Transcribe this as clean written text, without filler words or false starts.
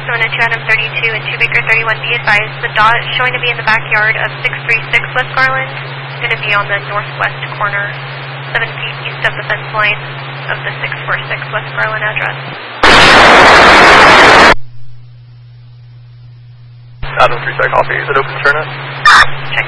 Arizona 2 Adam 32 and 2 Baker 31, be advised, the dot is showing to be in the backyard of 636 West Garland. It's going to be on the northwest corner, 7 feet east of the fence line of the 646 West Garland address. Adam 3 copy. Is it open to turn it? Check.